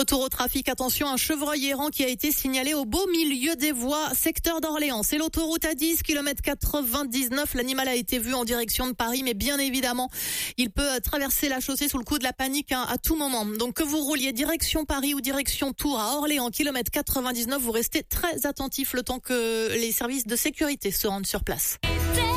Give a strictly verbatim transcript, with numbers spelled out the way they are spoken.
Retour au trafic, attention, un chevreuil errant qui a été signalé au beau milieu des voies, secteur d'Orléans. C'est l'autoroute A dix, kilomètre quatre-vingt-dix-neuf. L'animal a été vu en direction de Paris, mais bien évidemment, il peut traverser la chaussée sous le coup de la panique hein, à tout moment. Donc que vous rouliez direction Paris ou direction Tours à Orléans, kilomètre quatre-vingt-dix-neuf, vous restez très attentif le temps que les services de sécurité se rendent sur place.